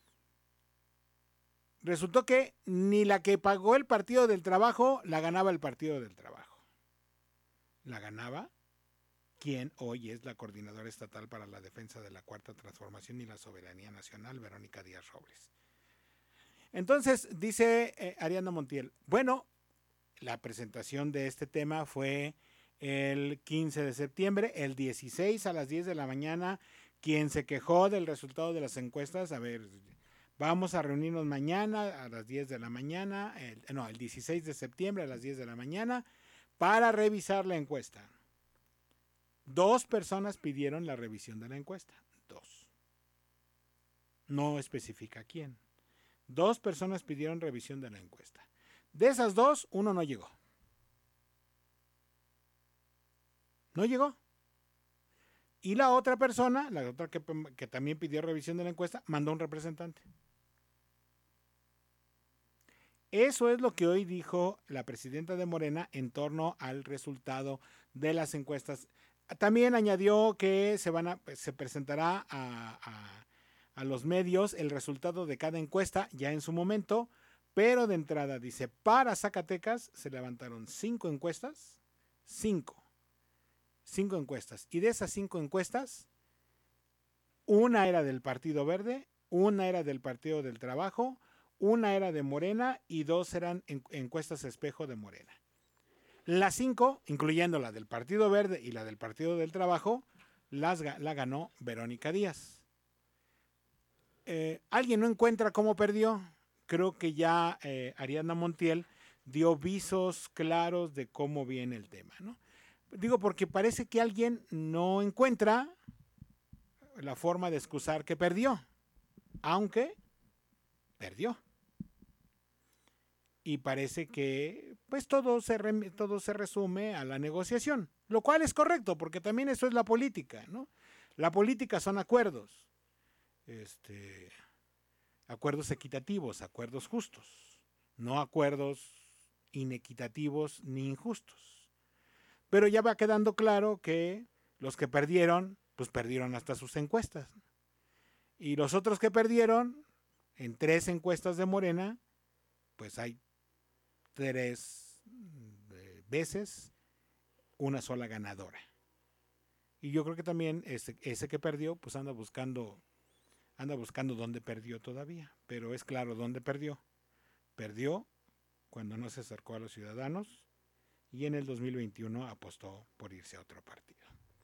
resultó que ni la que pagó el Partido del Trabajo la ganaba el Partido del Trabajo. La ganaba quien hoy es la coordinadora estatal para la defensa de la Cuarta Transformación y la Soberanía Nacional, Verónica Díaz Robles. Entonces, dice Ariadna Montiel, bueno, la presentación de este tema fue el 15 de septiembre, el 16 a las 10 de la mañana, quien se quejó del resultado de las encuestas, a ver, vamos a reunirnos mañana a las 10 de la mañana, el 16 de septiembre a las 10 de la mañana, para revisar la encuesta. 2 personas pidieron la revisión de la encuesta, 2. No especifica quién. 2 personas pidieron revisión de la encuesta. De esas 2, uno no llegó. No llegó. Y la otra persona, la otra que también pidió revisión de la encuesta, mandó un representante. Eso es lo que hoy dijo la presidenta de Morena en torno al resultado de las encuestas. También añadió que se presentará a los medios el resultado de cada encuesta ya en su momento, pero de entrada dice, para Zacatecas se levantaron 5 encuestas, 5 encuestas, y de esas 5 encuestas, una era del Partido Verde, una era del Partido del Trabajo, una era de Morena y 2 eran encuestas espejo de Morena. Las 5, incluyendo la del Partido Verde y la del Partido del Trabajo, la ganó Verónica Díaz. ¿Alguien no encuentra cómo perdió? Creo que ya Ariadna Montiel dio visos claros de cómo viene el tema, ¿no? Digo, porque parece que alguien no encuentra la forma de excusar que perdió, aunque perdió. Y parece que pues todo se resume a la negociación, lo cual es correcto, porque también eso es la política, ¿no? La política son acuerdos. Acuerdos equitativos, acuerdos justos, no acuerdos inequitativos ni injustos. Pero ya va quedando claro que los que perdieron, pues perdieron hasta sus encuestas. Y los otros que perdieron, en 3 encuestas de Morena, pues hay 3 veces una sola ganadora. Y yo creo que también ese que perdió, pues anda buscando dónde perdió todavía, pero es claro dónde perdió. Perdió cuando no se acercó a los ciudadanos y en el 2021 apostó por irse a otro partido.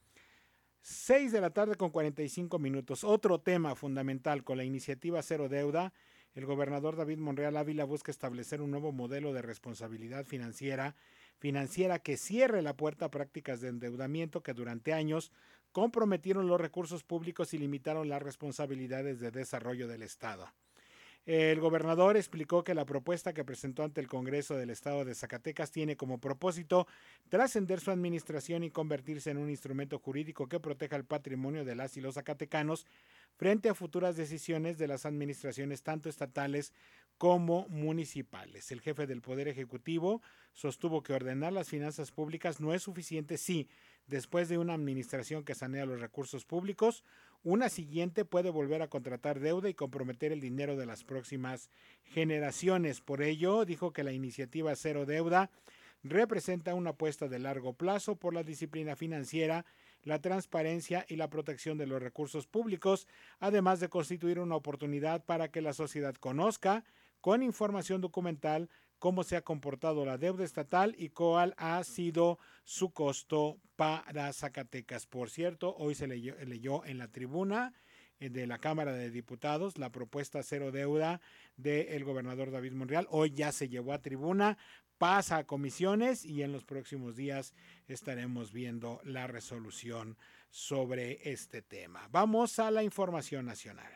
6 de la tarde con 45 minutos. Otro tema fundamental: con la iniciativa Cero Deuda, el gobernador David Monreal Ávila busca establecer un nuevo modelo de responsabilidad financiera que cierre la puerta a prácticas de endeudamiento que durante años comprometieron los recursos públicos y limitaron las responsabilidades de desarrollo del Estado. El gobernador explicó que la propuesta que presentó ante el Congreso del Estado de Zacatecas tiene como propósito trascender su administración y convertirse en un instrumento jurídico que proteja el patrimonio de las y los zacatecanos frente a futuras decisiones de las administraciones tanto estatales como municipales. El jefe del Poder Ejecutivo sostuvo que ordenar las finanzas públicas no es suficiente si, después de una administración que sanea los recursos públicos, una siguiente puede volver a contratar deuda y comprometer el dinero de las próximas generaciones. Por ello, dijo que la iniciativa Cero Deuda representa una apuesta de largo plazo por la disciplina financiera, la transparencia y la protección de los recursos públicos, además de constituir una oportunidad para que la sociedad conozca, con información documental, cómo se ha comportado la deuda estatal y cuál ha sido su costo para Zacatecas. Por cierto, hoy se leyó en la tribuna de la Cámara de Diputados la propuesta Cero Deuda del gobernador David Monreal. Hoy ya se llevó a tribuna, pasa a comisiones y en los próximos días estaremos viendo la resolución sobre este tema. Vamos a la información nacional.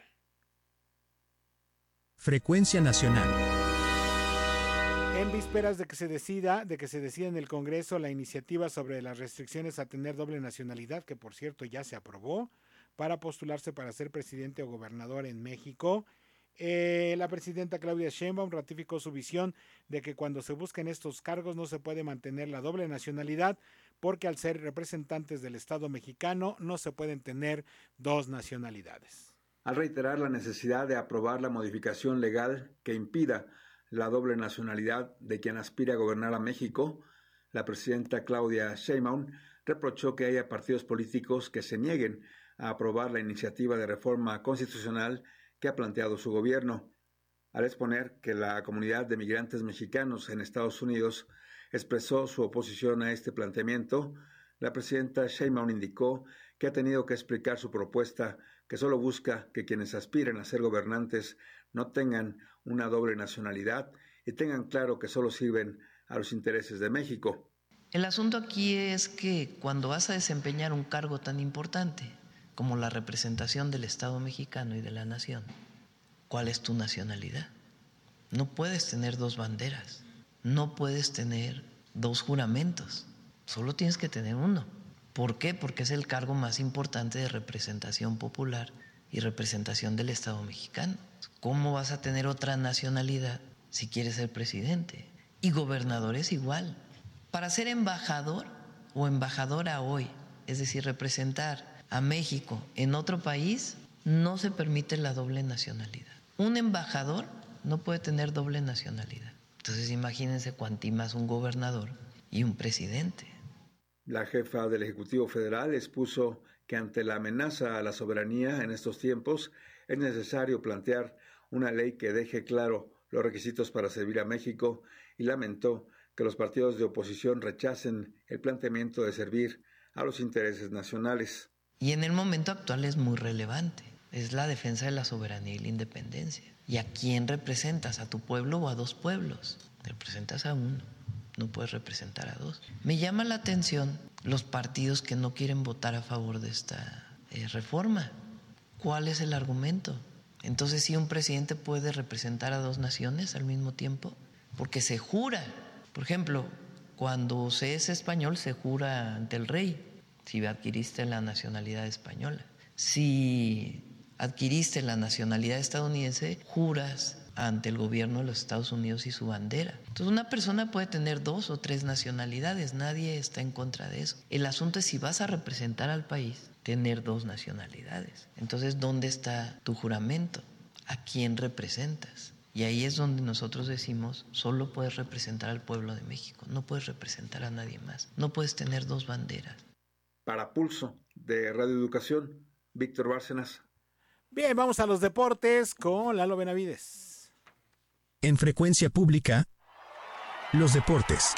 Frecuencia nacional. En vísperas de que se decida en el Congreso la iniciativa sobre las restricciones a tener doble nacionalidad, que por cierto ya se aprobó, para postularse para ser presidente o gobernador en México, la presidenta Claudia Sheinbaum ratificó su visión de que cuando se busquen estos cargos no se puede mantener la doble nacionalidad, porque al ser representantes del Estado mexicano no se pueden tener 2 nacionalidades. Al reiterar la necesidad de aprobar la modificación legal que impida la doble nacionalidad de quien aspira a gobernar a México, la presidenta Claudia Sheinbaum reprochó que haya partidos políticos que se nieguen a aprobar la iniciativa de reforma constitucional que ha planteado su gobierno, al exponer que la comunidad de migrantes mexicanos en Estados Unidos expresó su oposición a este planteamiento. La presidenta Sheinbaum indicó que ha tenido que explicar su propuesta, que solo busca que quienes aspiren a ser gobernantes no tengan una doble nacionalidad y tengan claro que solo sirven a los intereses de México. El asunto aquí es que cuando vas a desempeñar un cargo tan importante como la representación del Estado mexicano y de la nación, ¿cuál es tu nacionalidad? No puedes tener dos banderas, no puedes tener dos juramentos, solo tienes que tener uno. ¿Por qué? Porque es el cargo más importante de representación popular y representación del Estado mexicano. ¿Cómo vas a tener otra nacionalidad si quieres ser presidente? Y gobernador es igual. Para ser embajador o embajadora hoy, es decir, representar a México en otro país, no se permite la doble nacionalidad. Un embajador no puede tener doble nacionalidad. Entonces imagínense cuanti más un gobernador y un presidente. La jefa del Ejecutivo Federal expuso que ante la amenaza a la soberanía en estos tiempos es necesario plantear una ley que deje claro los requisitos para servir a México y lamentó que los partidos de oposición rechacen el planteamiento de servir a los intereses nacionales. Y en el momento actual es muy relevante, es la defensa de la soberanía y la independencia. ¿Y a quién representas? ¿A tu pueblo o a dos pueblos? Representas a uno, no puedes representar a dos. Me llama la atención los partidos que no quieren votar a favor de esta reforma. ¿Cuál es el argumento? Entonces, ¿sí un presidente puede representar a dos naciones al mismo tiempo? Porque se jura. Por ejemplo, cuando se es español, se jura ante el rey, si adquiriste la nacionalidad española. Si adquiriste la nacionalidad estadounidense, juras ante el gobierno de los Estados Unidos y su bandera. Entonces, una persona puede tener 2 o 3 nacionalidades, nadie está en contra de eso. El asunto es si vas a representar al país, tener 2 nacionalidades. Entonces, ¿dónde está tu juramento? ¿A quién representas? Y ahí es donde nosotros decimos, solo puedes representar al pueblo de México, no puedes representar a nadie más, no puedes tener 2 banderas. Para Pulso de Radio Educación, Víctor Bárcenas. Bien, vamos a los deportes con Lalo Benavides. En Frecuencia Pública, los deportes.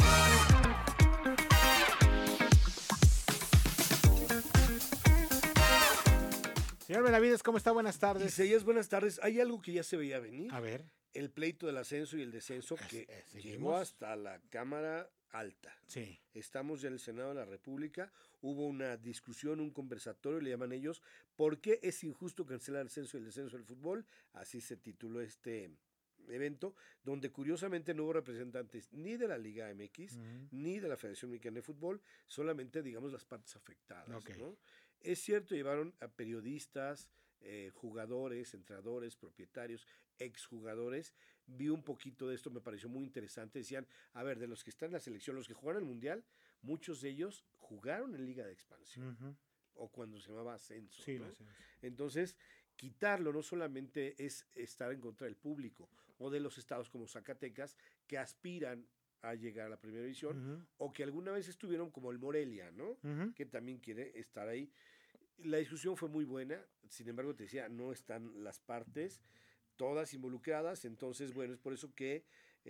Señor Benavides, ¿cómo está? Buenas tardes. Isaías, buenas tardes. Hay algo que ya se veía venir. A ver. El pleito del ascenso y el descenso que llegó hasta la Cámara Alta. Sí. Estamos ya en el Senado de la República. Hubo una discusión, un conversatorio, le llaman ellos, ¿por qué es injusto cancelar el ascenso y el descenso del fútbol? Así se tituló este evento, donde curiosamente no hubo representantes ni de la Liga MX, ni de la Federación Mexicana de Fútbol, solamente, digamos, las partes afectadas, Okay. ¿no? Es cierto, llevaron a periodistas, jugadores, entrenadores, propietarios, exjugadores. Vi un poquito de esto, me pareció muy interesante. Decían, a ver, de los que están en la selección, los que jugaron el Mundial, muchos de ellos jugaron en Liga de Expansión, o cuando se llamaba Ascenso, Sí, ¿no? lo sé. Entonces, quitarlo no solamente es estar en contra del público o de los estados como Zacatecas que aspiran a llegar a la primera división o que alguna vez estuvieron como el Morelia, ¿no? Que también quiere estar ahí. La discusión fue muy buena, sin embargo te decía, no están las partes todas involucradas, entonces bueno, es por eso que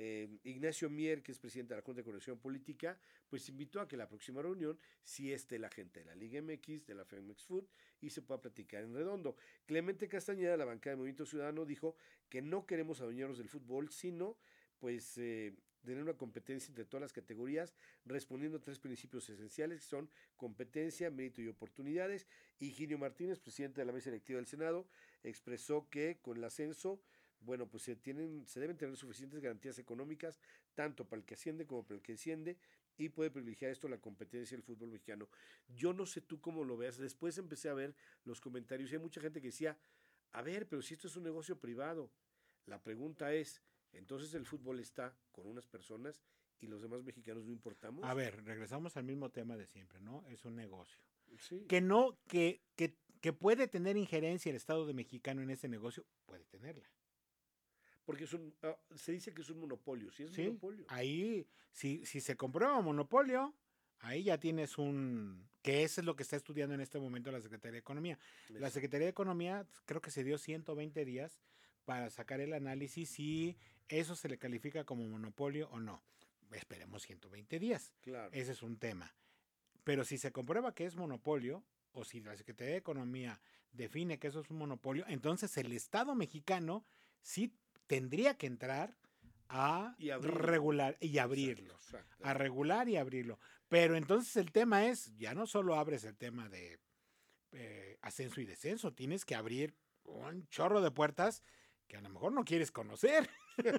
Ignacio Mier, que es presidente de la Junta de Coordinación Política, pues invitó a que la próxima reunión sí esté la gente de la Liga MX, de la Femex Food, y se pueda platicar en redondo. Clemente Castañeda, de la bancada de Movimiento Ciudadano, dijo que no queremos adueñarnos del fútbol, sino pues tener una competencia entre todas las categorías, respondiendo a 3 principios esenciales, que son competencia, mérito y oportunidades. Higinio Martínez, presidente de la mesa directiva del Senado, expresó que con el ascenso, bueno, pues se deben tener suficientes garantías económicas, tanto para el que asciende como para el que desciende, y puede privilegiar esto la competencia del fútbol mexicano. Yo no sé tú cómo lo veas, después empecé a ver los comentarios y hay mucha gente que decía, a ver, pero si esto es un negocio privado, la pregunta es, entonces el fútbol está con unas personas y los demás mexicanos no importamos. A ver, regresamos al mismo tema de siempre, ¿no? Es un negocio. Sí. Que puede tener injerencia el Estado de mexicano en ese negocio, puede tenerla. Porque se dice que es un monopolio, ¿sí es Sí, monopolio? ahí, si se comprueba monopolio, Ahí ya tienes que eso es lo que está estudiando en este momento la Secretaría de Economía. La Secretaría de Economía creo que se dio 120 días para sacar el análisis si eso se le califica como monopolio o no. Esperemos 120 días. Claro. Ese es un tema. Pero si se comprueba que es monopolio, o si la Secretaría de Economía define que eso es un monopolio, entonces el Estado mexicano sí tendría que entrar a regular y abrirlo. Exacto. A regular y abrirlo. Pero entonces el tema es, ya no solo abres el tema de ascenso y descenso, tienes que abrir un chorro de puertas que a lo mejor no quieres conocer.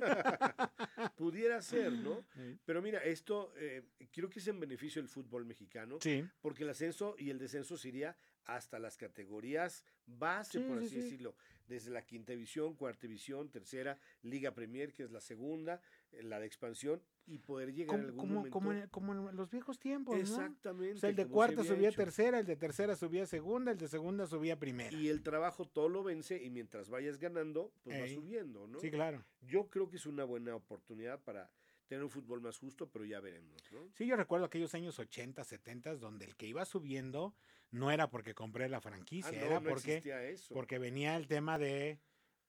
Pudiera ser, ¿no? Pero mira, esto creo que es en beneficio del fútbol mexicano, sí, porque el ascenso y el descenso se iría hasta las categorías base, por así decirlo, desde la quinta división, cuarta división, tercera, Liga Premier, que es la segunda, la de expansión, y poder llegar en algún momento... Como en los viejos tiempos, exactamente. ¿no? O sea, el de cuarta subía a tercera, el de tercera subía a segunda, el de segunda subía a primera. Y el trabajo todo lo vence, y mientras vayas ganando, pues vas subiendo, ¿no? Sí, claro. Yo creo que es una buena oportunidad para tener un fútbol más justo, pero ya veremos, ¿no? Sí, yo recuerdo aquellos años 80, 70, donde el que iba subiendo no era porque compré la franquicia, era porque venía el tema de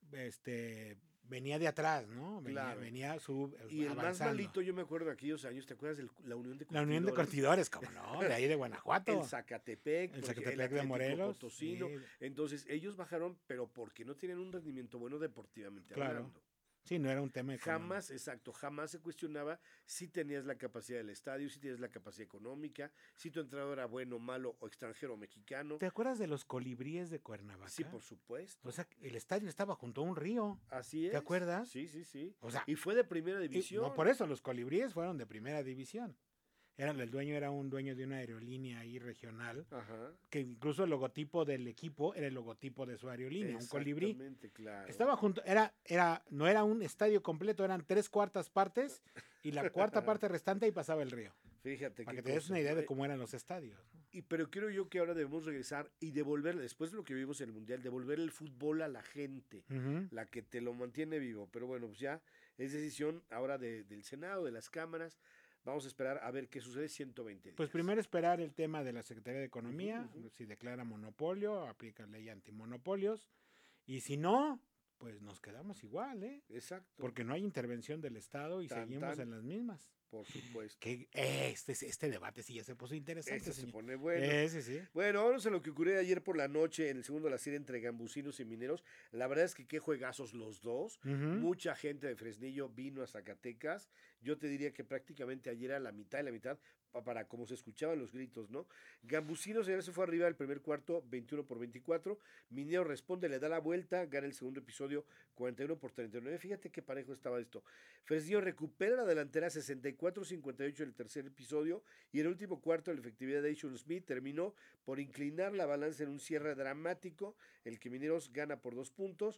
venía de atrás, ¿no? Venía y el avanzando. Más malito, yo me acuerdo de aquellos años, ¿te acuerdas de la Unión de Curtidores? La Unión de Curtidores, ¿cómo no? De ahí de Guanajuato. El Zacatepec de Morelos. Potosino. Sí. Entonces, ellos bajaron, pero porque no tienen un rendimiento bueno deportivamente hablando. Sí, no era un tema económico. Jamás se cuestionaba si tenías la capacidad del estadio, si tenías la capacidad económica, si tu entrenador era bueno, malo o extranjero o mexicano. ¿Te acuerdas de los Colibríes de Cuernavaca? Sí, por supuesto. O sea, el estadio estaba junto a un río. Así es. ¿Te acuerdas? Sí. O sea, y fue de primera división. No, por eso los Colibríes fueron de primera división. El dueño era un dueño de una aerolínea ahí regional, que incluso el logotipo del equipo era el logotipo de su aerolínea, un colibrí. Claro. Estaba junto, no era un estadio completo, eran 3/4 partes y la cuarta parte restante ahí pasaba el río. Fíjate para que te des una idea de cómo eran los estadios. Pero creo yo que ahora debemos regresar y devolver, después de lo que vivimos en el Mundial, devolver el fútbol a la gente, la que te lo mantiene vivo. Pero bueno, pues ya es decisión ahora del Senado, de las cámaras. Vamos a esperar a ver qué sucede 120 días. Pues primero esperar el tema de la Secretaría de Economía, si declara monopolio, aplica ley antimonopolios, y si no, pues nos quedamos igual, ¿eh? Exacto. Porque no hay intervención del Estado y seguimos en las mismas. Por supuesto. Que este debate sí ya se puso interesante. Se pone bueno. Sí. Bueno, vamos a lo que ocurrió ayer por la noche en el segundo de la serie entre Gambusinos y Mineros. La verdad es que qué juegazos los dos. Mucha gente de Fresnillo vino a Zacatecas. Yo te diría que prácticamente ayer era la mitad de la mitad para como se escuchaban los gritos, ¿no? Gambusinos ayer se fue arriba del primer cuarto 21-24. Minero responde, le da la vuelta, gana el segundo episodio 41-39. Fíjate qué parejo estaba esto. Fresnillo recupera la delantera 64-58 en el tercer episodio y en el último cuarto la efectividad de Ashton Smith terminó por inclinar la balanza en un cierre dramático, el que Mineros gana por 2 puntos,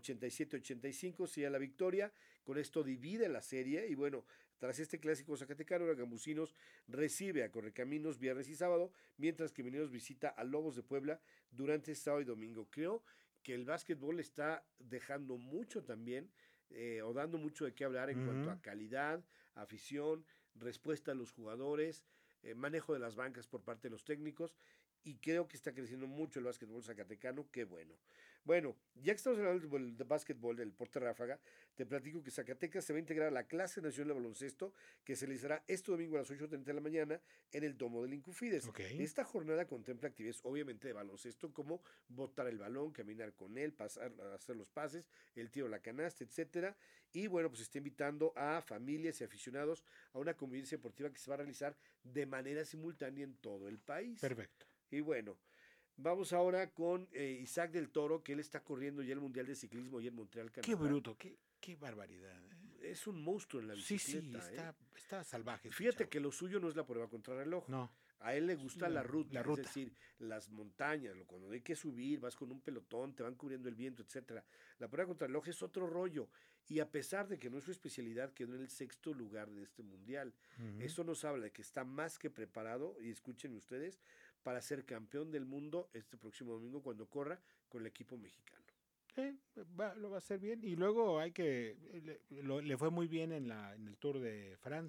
87-85, sella la victoria. Con esto divide la serie y bueno, tras este clásico zacatecano, ahora Gambusinos recibe a Correcaminos viernes y sábado, mientras que Mineros visita a Lobos de Puebla durante sábado y domingo. Creo que el básquetbol está dejando mucho también, o dando mucho de qué hablar en cuanto a calidad, afición, respuesta a los jugadores, manejo de las bancas por parte de los técnicos, y creo que está creciendo mucho el básquetbol zacatecano, qué bueno. Bueno, ya que estamos hablando del básquetbol, del deporte ráfaga, te platico que Zacatecas se va a integrar a la clase nacional de baloncesto que se realizará este domingo a las 8:30 de la mañana en el domo del Incufides. Esta jornada contempla actividades obviamente de baloncesto como botar el balón, caminar con él, hacer los pases, el tiro a la canasta, etcétera. Y bueno, pues está invitando a familias y aficionados a una convivencia deportiva que se va a realizar de manera simultánea en todo el país. Perfecto. Y bueno, vamos ahora con Isaac del Toro, que él está corriendo ya el Mundial de Ciclismo y en Montreal, Canadá. Qué bruto, qué barbaridad. Es un monstruo en la bicicleta. Sí, está salvaje. Fíjate que lo suyo no es la prueba contrarreloj. No. A él le gusta la ruta, es decir, las montañas, cuando hay que subir, vas con un pelotón, te van cubriendo el viento, etcétera. La prueba contrarreloj es otro rollo. Y a pesar de que no es su especialidad, quedó en el 6º lugar de este mundial. Eso nos habla de que está más que preparado, y escúchenme ustedes, para ser campeón del mundo este próximo domingo cuando corra con el equipo mexicano. Lo va a hacer bien. Y luego le fue muy bien en el Tour de Francia.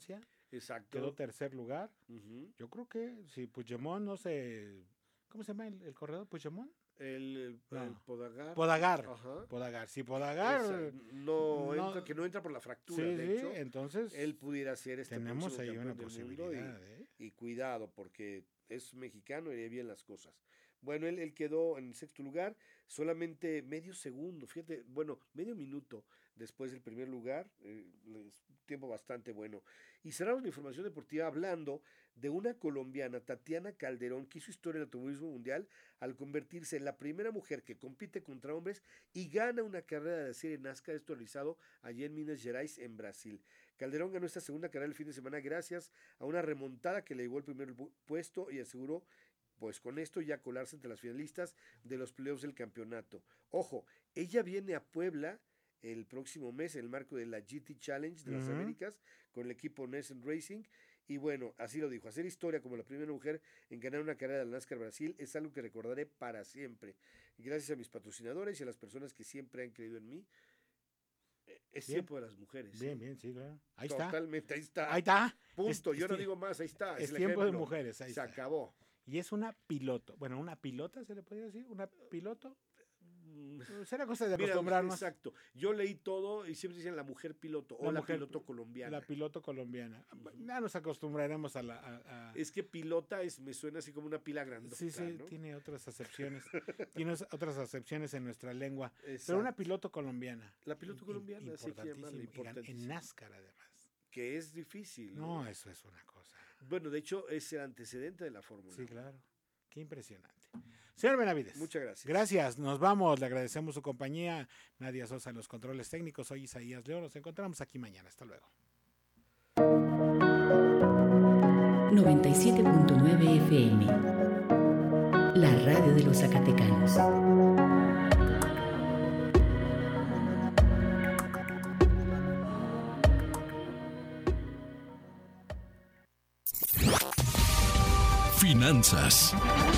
Exacto. Quedó tercer lugar. Yo creo que si Puigdemont no se... ¿Cómo se llama el corredor? ¿Puigdemont? El Podagar. Podagar. Si Podagar que no entra por la fractura, de hecho, entonces él pudiera ser tenemos ahí una posibilidad. Y cuidado, porque es mexicano y haría bien las cosas. Bueno, él quedó en sexto lugar, solamente medio segundo, fíjate, medio minuto después del primer lugar, tiempo bastante bueno. Y cerramos la información deportiva hablando de una colombiana, Tatiana Calderón, que hizo historia en el automovilismo mundial al convertirse en la primera mujer que compite contra hombres y gana una carrera de serie NASCAR, esto realizado allí en Minas Gerais, en Brasil. Calderón ganó esta segunda carrera el fin de semana gracias a una remontada que le llevó el primer puesto y aseguró, pues con esto ya colarse entre las finalistas de los playoffs del campeonato. Ojo, ella viene a Puebla el próximo mes en el marco de la GT Challenge de las Américas con el equipo Nelson Racing. Y bueno, así lo dijo, hacer historia como la primera mujer en ganar una carrera del NASCAR Brasil es algo que recordaré para siempre. Gracias a mis patrocinadores y a las personas que siempre han creído en mí. Es tiempo de las mujeres. Bien, sí, claro. Ahí Totalmente, está. Ahí está. Punto, yo no digo más, ahí está. Es tiempo de mujeres, ahí se está. acabó. Y es una piloto. Bueno, ¿una pilota se le podría decir? ¿Una piloto? Será cosa de acostumbrarnos. Exacto. Yo leí todo y siempre dicen la mujer piloto o la piloto colombiana. La piloto colombiana. Ya nos acostumbraremos Es que pilota me suena así como una pila grandota. Sí, ¿no? tiene otras acepciones. Tiene otras acepciones en nuestra lengua. Exacto. Pero una piloto colombiana. La piloto colombiana, sí, importantísima. En NASCAR, además. Que es difícil. No, eso es una cosa. Bueno, de hecho, es el antecedente de la Fórmula. Sí, claro. Qué impresionante. Señor Benavides. Muchas gracias. Gracias. Nos vamos. Le agradecemos su compañía. Nadia Sosa en los controles técnicos. Soy Isaías León. Nos encontramos aquí mañana. Hasta luego. 97.9 FM. La radio de los zacatecanos. Finanzas.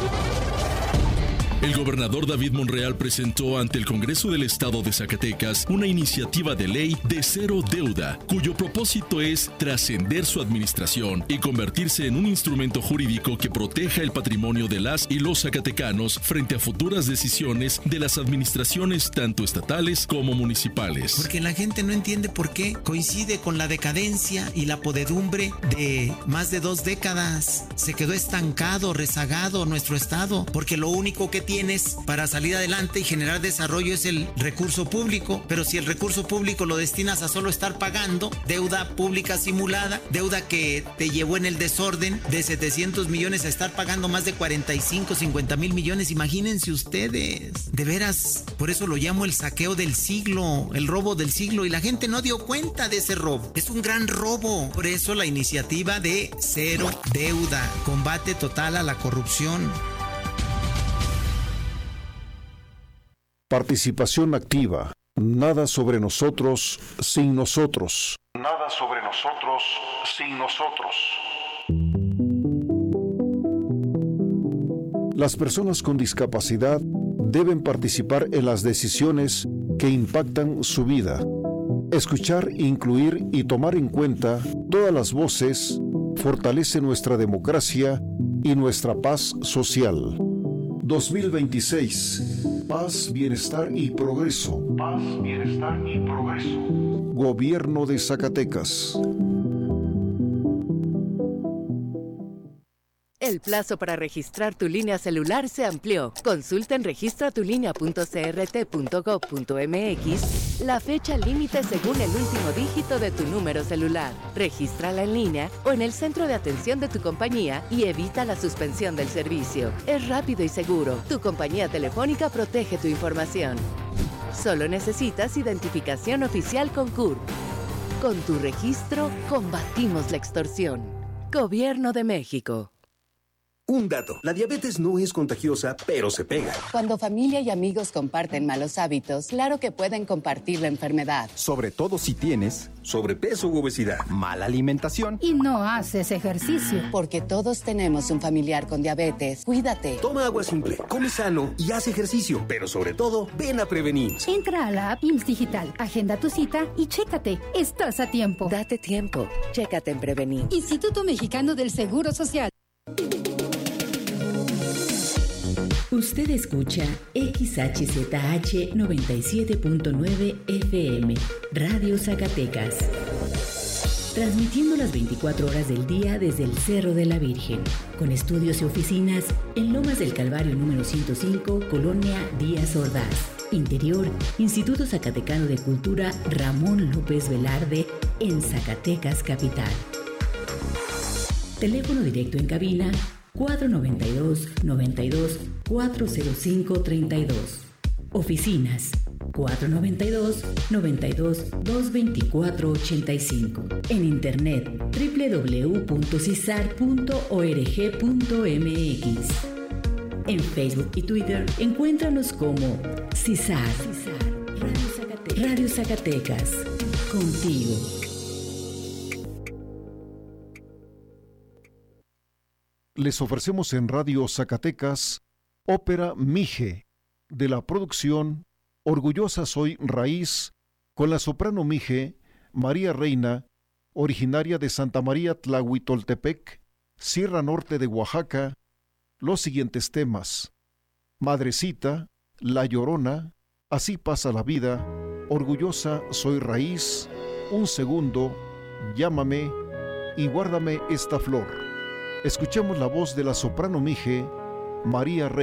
El gobernador David Monreal presentó ante el Congreso del Estado de Zacatecas una iniciativa de ley de cero deuda, cuyo propósito es trascender su administración y convertirse en un instrumento jurídico que proteja el patrimonio de las y los zacatecanos frente a futuras decisiones de las administraciones tanto estatales como municipales. Porque la gente no entiende por qué coincide con la decadencia y la podedumbre de más de 2 décadas. Se quedó estancado, rezagado nuestro estado, porque lo único que tienes para salir adelante y generar desarrollo es el recurso público, pero si el recurso público lo destinas a solo estar pagando deuda pública simulada, deuda que te llevó en el desorden de 700 millones a estar pagando más de 45, 50 mil millones, imagínense ustedes, de veras, por eso lo llamo el saqueo del siglo, el robo del siglo, y la gente no dio cuenta de ese robo, es un gran robo, por eso la iniciativa de cero deuda, combate total a la corrupción. Participación activa. Nada sobre nosotros sin nosotros. Nada sobre nosotros sin nosotros. Las personas con discapacidad deben participar en las decisiones que impactan su vida. Escuchar, incluir y tomar en cuenta todas las voces fortalece nuestra democracia y nuestra paz social. 2026. Paz, bienestar y progreso. Paz, bienestar y progreso. Gobierno de Zacatecas. El plazo para registrar tu línea celular se amplió. Consulta en registratulínea.crt.gov.mx la fecha límite según el último dígito de tu número celular. Regístrala en línea o en el centro de atención de tu compañía y evita la suspensión del servicio. Es rápido y seguro. Tu compañía telefónica protege tu información. Solo necesitas identificación oficial con CURP. Con tu registro, combatimos la extorsión. Gobierno de México. Un dato, la diabetes no es contagiosa, pero se pega. Cuando familia y amigos comparten malos hábitos, claro que pueden compartir la enfermedad. Sobre todo si tienes sobrepeso u obesidad, mala alimentación y no haces ejercicio. Porque todos tenemos un familiar con diabetes. Cuídate. Toma agua simple, come sano y haz ejercicio. Pero sobre todo, ven a prevenir. Entra a la app IMSS Digital, agenda tu cita y chécate. Estás a tiempo. Date tiempo. Chécate en Prevenir. Instituto Mexicano del Seguro Social. Usted escucha XHZH 97.9 FM, Radio Zacatecas. Transmitiendo las 24 horas del día desde el Cerro de la Virgen, con estudios y oficinas en Lomas del Calvario número 105, Colonia Díaz Ordaz. Interior, Instituto Zacatecano de Cultura Ramón López Velarde, en Zacatecas Capital. Teléfono directo en cabina 492-92-405-32. Oficinas 492-92-224-85. En internet www.cisar.org.mx. En Facebook y Twitter encuéntranos como CISAR. Radio Zacatecas. Contigo. Les ofrecemos en Radio Zacatecas Ópera Mije, de la producción Orgullosa Soy Raíz, con la soprano Mije María Reina, originaria de Santa María Tlahuitoltepec, Sierra Norte de Oaxaca, los siguientes temas: Madrecita, La Llorona, Así pasa la vida, Orgullosa Soy Raíz, Un segundo, Llámame y Guárdame esta flor. Escuchemos la voz de la soprano Mije María Reina.